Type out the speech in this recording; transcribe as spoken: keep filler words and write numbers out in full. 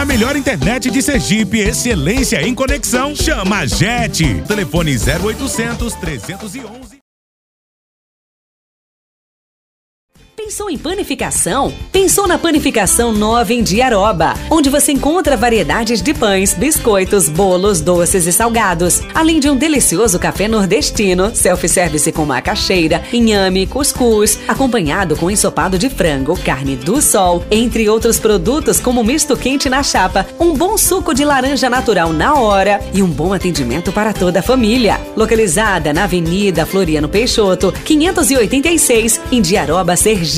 melhor internet de Sergipe, excelência em conexão, chama a Jet. Telefone zero oitocentos, trezentos e onze. Pensou em panificação? Pensou na Panificação Nova em Diaroba, onde você encontra variedades de pães, biscoitos, bolos, doces e salgados, além de um delicioso café nordestino, self-service com macaxeira, inhame, cuscuz, acompanhado com ensopado de frango, carne do sol, entre outros produtos como misto quente na chapa, um bom suco de laranja natural na hora e um bom atendimento para toda a família. Localizada na Avenida Floriano Peixoto, quinhentos e oitenta e seis, em Diaroba, Sergipe.